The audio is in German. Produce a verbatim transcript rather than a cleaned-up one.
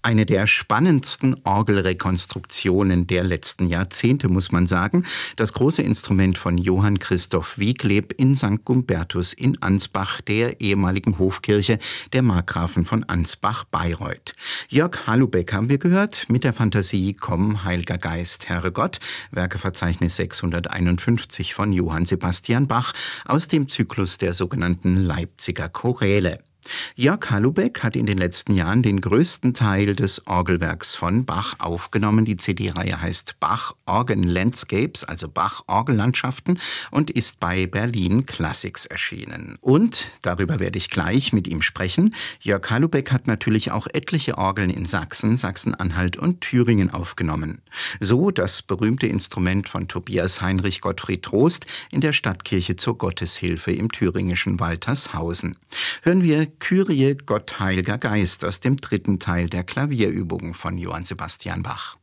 Eine der spannendsten Orgelrekonstruktionen der letzten Jahrzehnte, muss man sagen. Das große Instrument von Johann Christoph Wiegleb in Sankt Gumbertus in Ansbach, der ehemaligen Hofkirche der Markgrafen von Ansbach-Bayreuth. Jörg Halubeck haben wir gehört mit der Fantasie Komm, Heiliger Geist, Herre Gott, Werkeverzeichnis sechshunderteinundfünfzig von Johann Sebastian Bach aus dem Zyklus der sogenannten Leipziger Choräle. Jörg Halubeck hat in den letzten Jahren den größten Teil des Orgelwerks von Bach aufgenommen. Die C D-Reihe heißt Bach Organ Landscapes, also Bach Orgellandschaften, und ist bei Berlin Classics erschienen. Und darüber werde ich gleich mit ihm sprechen. Jörg Halubeck hat natürlich auch etliche Orgeln in Sachsen, Sachsen-Anhalt und Thüringen aufgenommen. So das berühmte Instrument von Tobias Heinrich Gottfried Trost in der Stadtkirche zur Gotteshilfe im thüringischen Waltershausen. Hören wir Kyrie, Gott, Heiliger Geist aus dem dritten Teil der Klavierübungen von Johann Sebastian Bach.